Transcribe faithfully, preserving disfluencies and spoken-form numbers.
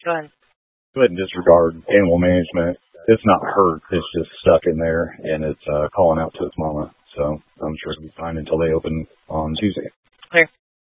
Go ahead. Go ahead and disregard animal management. It's not hurt. It's just stuck in there, and it's uh, calling out to its mama. So I'm sure it'll be fine until they open on Tuesday.